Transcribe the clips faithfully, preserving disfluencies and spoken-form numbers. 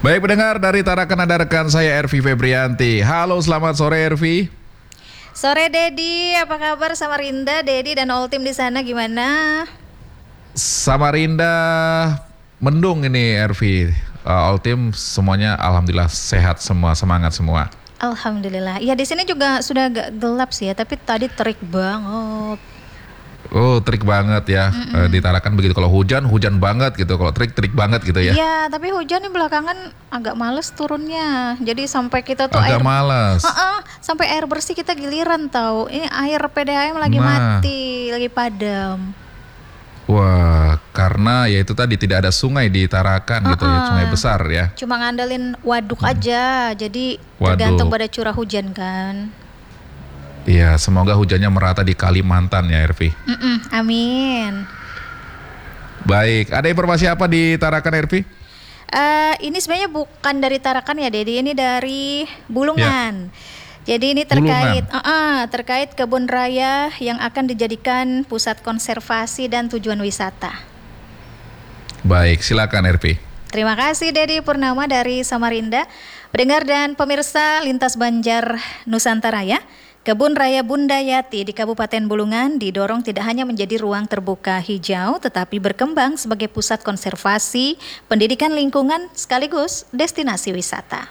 Baik pendengar, dari Tarakan ada rekan saya Ervi Febrianti. Halo, selamat sore Ervi. Sore Dedi, apa kabar Samarinda? Dedi dan all team di sana gimana? Samarinda mendung ini Ervi. Uh, all team semuanya alhamdulillah sehat semua, semangat semua. Alhamdulillah. Ya di sini juga sudah agak gelap sih ya, tapi tadi terik banget. Oh, terik banget ya. Uh, di Tarakan begitu. Kalau hujan, hujan banget gitu. Kalau terik, terik banget gitu ya. Iya, tapi hujan nih belakangan agak males turunnya. Jadi sampai kita tuh agak air malas. Uh-uh, sampai air bersih kita giliran tahu. Ini air P D A M lagi Nah. mati, lagi padam. Wah, karena ya itu tadi tidak ada sungai di Tarakan gitu ya, sungai besar ya. Cuma ngandelin waduk Hmm. aja. Jadi Waduk. tergantung pada curah hujan kan. Iya, semoga hujannya merata di Kalimantan ya Ervi. Mm-mm, amin. Baik, ada informasi apa di Tarakan Ervi? Uh, ini sebenarnya bukan dari Tarakan ya Dedi, ini dari Bulungan. Jadi ini terkait uh, uh, terkait kebun raya yang akan dijadikan pusat konservasi dan tujuan wisata. Baik, silakan Ervi. Terima kasih Dedi Purnama dari Samarinda. Pendengar dan pemirsa Lintas Banjar Nusantara ya. Kebun Raya Bunda Yati di Kabupaten Bulungan didorong tidak hanya menjadi ruang terbuka hijau, tetapi berkembang sebagai pusat konservasi, pendidikan lingkungan, sekaligus destinasi wisata.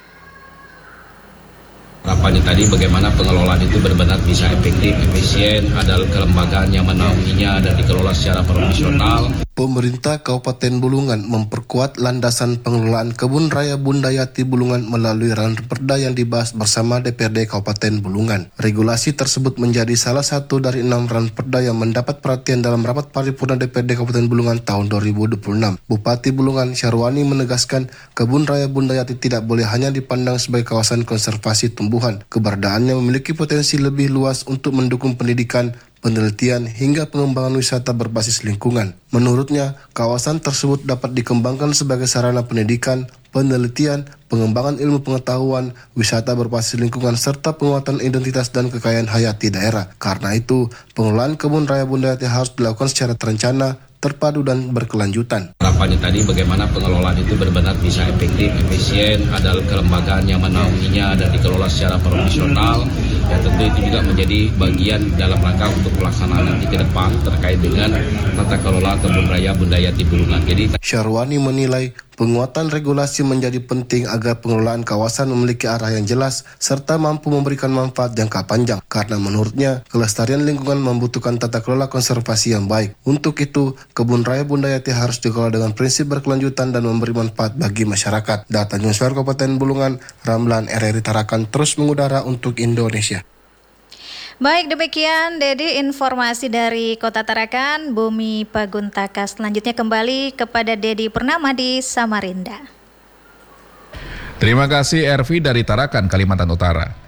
Harapannya tadi bagaimana pengelolaan itu benar-benar bisa efektif, efisien, ada kelembagaan yang menaunginya dan dikelola secara profesional. Pemerintah Kabupaten Bulungan memperkuat landasan pengelolaan Kebun Raya Bunda Yati Bulungan melalui ranperda yang dibahas bersama D P R D Kabupaten Bulungan. Regulasi tersebut menjadi salah satu dari enam ranperda yang mendapat perhatian dalam rapat paripurna D P R D Kabupaten Bulungan tahun dua ribu dua puluh enam. Bupati Bulungan Syarwani menegaskan Kebun Raya Bunda Yati tidak boleh hanya dipandang sebagai kawasan konservasi tumbuhan. Keberadaannya memiliki potensi lebih luas untuk mendukung pendidikan, penelitian hingga pengembangan wisata berbasis lingkungan. Menurutnya, kawasan tersebut dapat dikembangkan sebagai sarana pendidikan, penelitian, pengembangan ilmu pengetahuan, wisata berbasis lingkungan, serta penguatan identitas dan kekayaan hayati daerah. Karena itu, pengelolaan Kebun Raya Bunda Yati harus dilakukan secara terencana, terpadu dan berkelanjutan. Harapannya tadi bagaimana pengelolaan itu benar-benar bisa efektif, efisien, ada kelembagaan yang menaunginya dan dikelola secara profesional. Ya tentu itu juga menjadi bagian dalam rangka untuk pelaksanaan nanti ke depan terkait dengan tata kelola Kebun Raya Bunda Yati Bulungan. Jadi Syarwani menilai penguatan regulasi menjadi penting agar pengelolaan kawasan memiliki arah yang jelas serta mampu memberikan manfaat jangka panjang. Karena menurutnya, kelestarian lingkungan membutuhkan tata kelola konservasi yang baik. Untuk itu, Kebun Raya Bunda Yati harus dikelola dengan prinsip berkelanjutan dan memberi manfaat bagi masyarakat. Data Newswire Kabupaten Bulungan, Ramlan R R I Tarakan terus mengudara untuk Indonesia. Baik, demikian Dedi informasi dari Kota Tarakan, Bumi Paguntaka. Selanjutnya kembali kepada Dedi Purnama di Samarinda. Terima kasih Ervi dari Tarakan, Kalimantan Utara.